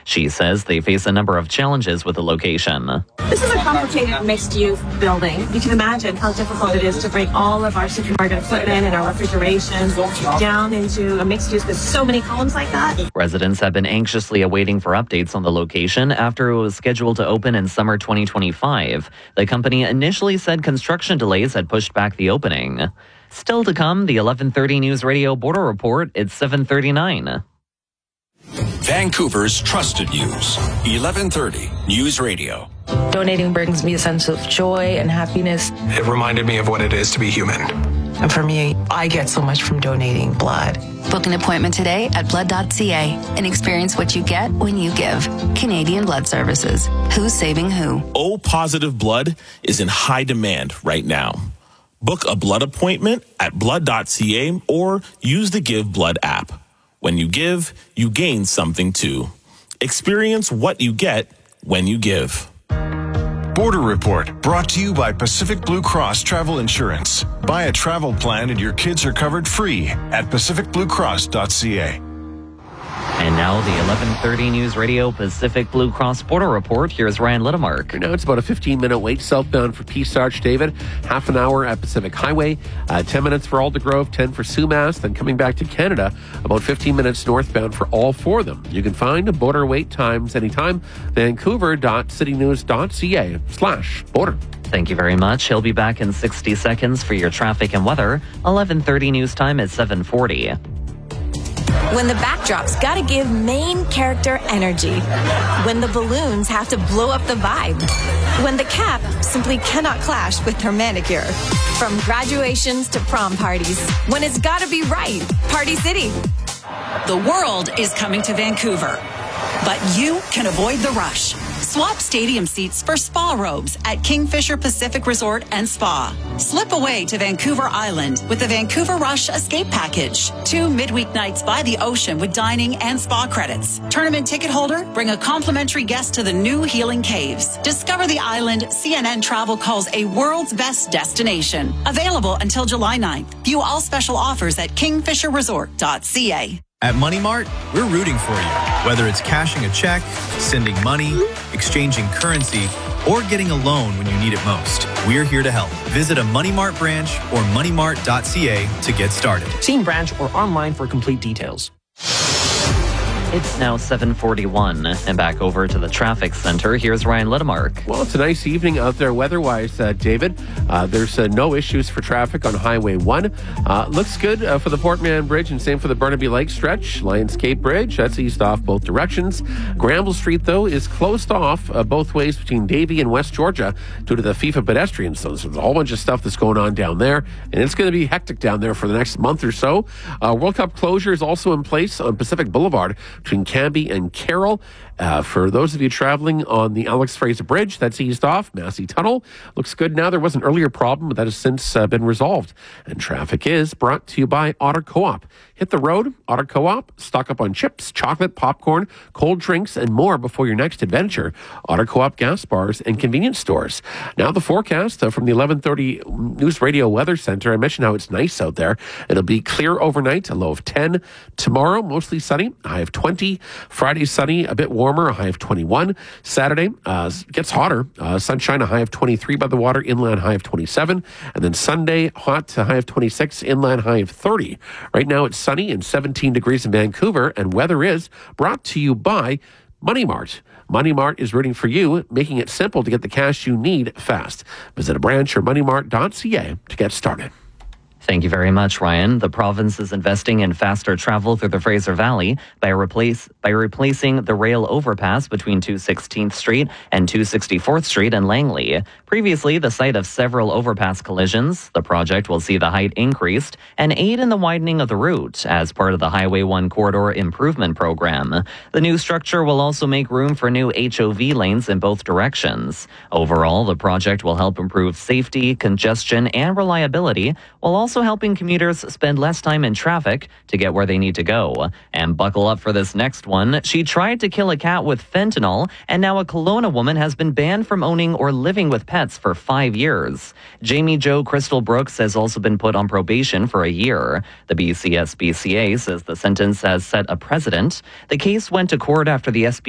She says they face a number of challenges with the location. This is a complicated mixed-use building. You can imagine how difficult it is to bring all of our supermarket equipment and our refrigeration down into a mixed use with so many columns like that. Residents have been anxiously awaiting for updates on the location after it was scheduled to open in summer 2025. The company initially said construction delays had pushed back the opening. Still to come, the 11:30 News Radio Border Report. It's 7:39. Vancouver's trusted news. 11:30 News Radio. Donating brings me a sense of joy and happiness. It reminded me of what it is to be human. And for me, I get so much from donating blood. Book an appointment today at blood.ca and experience what you get when you give. Canadian Blood Services. Who's saving who? O positive blood is in high demand right now. Book a blood appointment at blood.ca or use the Give Blood app. When you give, you gain something too. Experience what you get when you give. Border Report, brought to you by Pacific Blue Cross Travel Insurance. Buy a travel plan and your kids are covered free at pacificbluecross.ca. And now the 11:30 News Radio Pacific Blue Cross Border Report. Here's Ryan Littemark. Right now it's about a 15-minute wait southbound for Peace Arch, David. Half an hour at Pacific Highway. 10 minutes for Aldergrove, 10 for Sumas. Then coming back to Canada, about 15 minutes northbound for all four of them. You can find border wait times anytime. Vancouver.citynews.ca/border. Thank you very much. He'll be back in 60 seconds for your traffic and weather. 11:30 news time at 7:40. When the backdrop's gotta give main character energy. When the balloons have to blow up the vibe. When the cap simply cannot clash with her manicure. From graduations to prom parties. When it's gotta be right. Party City. The world is coming to Vancouver, but you can avoid the rush. Swap stadium seats for spa robes at Kingfisher Pacific Resort and Spa. Slip away to Vancouver Island with the Vancouver Rush Escape Package. 2 midweek nights by the ocean with dining and spa credits. Tournament ticket holder, bring a complimentary guest to the new Healing Caves. Discover the island CNN Travel calls a world's best destination. Available until July 9th. View all special offers at kingfisherresort.ca. At Money Mart, we're rooting for you. Whether it's cashing a check, sending money, exchanging currency, or getting a loan when you need it most, we're here to help. Visit a Money Mart branch or moneymart.ca to get started. See branch or online for complete details. It's now 7:41, and back over to the traffic center. Here's Ryan Littemark. Well, it's a nice evening out there weather-wise, David. There's no issues for traffic on Highway 1. Looks good for the Port Mann Bridge, and same for the Burnaby Lake stretch. Lions Cape Bridge, that's east off both directions. Granville Street, though, is closed off both ways between Davie and West Georgia due to the FIFA pedestrian zone. So there's a whole bunch of stuff that's going on down there, and it's going to be hectic down there for the next month or so. World Cup closure is also in place on Pacific Boulevard between Cambie and Carroll. For those of you traveling on the Alex Fraser Bridge, that's eased off. Massey Tunnel looks good now. There was an earlier problem, but that has since been resolved. And traffic is brought to you by Otter Co-op. Hit the road, Otter Co-op. Stock up on chips, chocolate, popcorn, cold drinks, and more before your next adventure. Otter Co-op gas bars and convenience stores. Now the forecast from the 11:30 News Radio Weather Center. I mentioned how it's nice out there. It'll be clear overnight, a low of 10. Tomorrow, mostly sunny, a high of 20. Friday, sunny, a bit warmer, a high of 21. Saturday gets hotter. Sunshine, a high of 23 by the water, inland high of 27. And then Sunday, hot, a high of 26, inland high of 30. Right now it's sunny and 17 degrees in Vancouver, and weather is brought to you by Money Mart. Money Mart is rooting for you, making it simple to get the cash you need fast. Visit a branch or moneymart.ca to get started. Thank you very much, Ryan. The province is investing in faster travel through the Fraser Valley by replacing the rail overpass between 216th Street and 264th Street in Langley. Previously the site of several overpass collisions, the project will see the height increased and aid in the widening of the route as part of the Highway 1 Corridor Improvement Program. The new structure will also make room for new HOV lanes in both directions. Overall, the project will help improve safety, congestion, and reliability, while also helping commuters spend less time in traffic to get where they need to go. And buckle up for this next one. She tried to kill a cat with fentanyl, and now a Kelowna woman has been banned from owning or living with pets for 5 years. Jamie Jo Crystal Brooks has also been put on probation for a year. The BCSBCA says the sentence has set a precedent. The case went to court after the